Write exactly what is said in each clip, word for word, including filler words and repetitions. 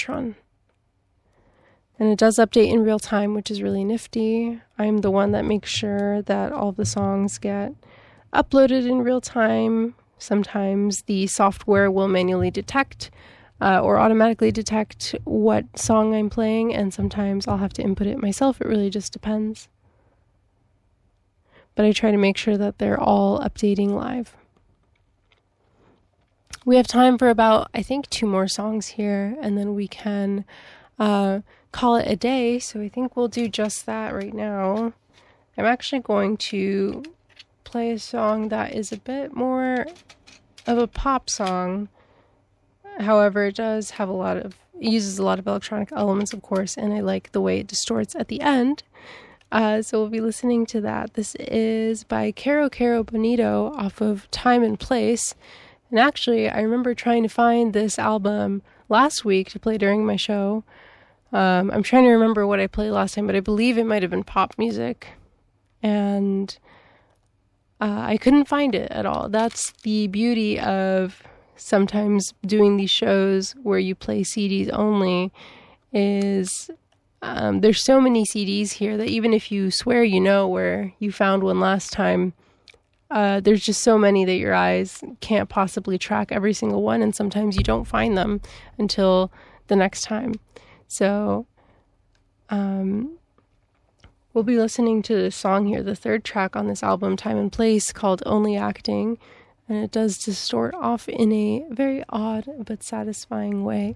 Megatron. And it does update in real time, which is really nifty. I'm the one that makes sure that all of the songs get uploaded in real time. Sometimes the software will manually detect uh, or automatically detect what song I'm playing, and sometimes I'll have to input it myself. It really just depends. But I try to make sure that they're all updating live. We have time for about, I think, two more songs here, and then we can uh, call it a day. So I think we'll do just that right now. I'm actually going to play a song that is a bit more of a pop song. However, it does have a lot of, it uses a lot of electronic elements, of course, and I like the way it distorts at the end. Uh, so we'll be listening to that. This is by Caro Caro Bonito off of Time and Place. And actually, I remember trying to find this album last week to play during my show. Um, I'm trying to remember what I played last time, but I believe it might have been pop music. And uh, I couldn't find it at all. That's the beauty of sometimes doing these shows where you play C Ds only, is um, there's so many C Ds here that even if you swear you know where you found one last time, uh, there's just so many that your eyes can't possibly track every single one, and sometimes you don't find them until the next time. So um, we'll be listening to this song here, the third track on this album, Time and Place, called Only Acting. And it does distort off in a very odd but satisfying way.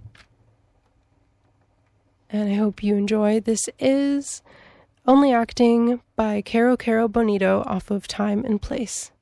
And I hope you enjoy. This is Only Acting by Caro Caro Bonito off of Time and Place.